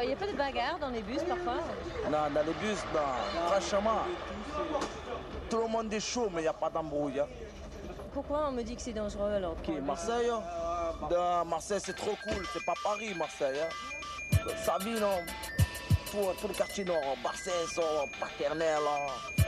voyez pas de bagarres dans les bus parfois? Non, dans les bus, non. Franchement, tout le monde est chaud, mais il n'y a pas d'embrouille. Hein. Pourquoi on me dit que c'est dangereux alors? Qui, Marseille hein? Marseille, c'est trop cool. C'est pas Paris, Marseille. Hein. Sa ville, non. Tout le quartier nord, Marseille, paternel. Hein.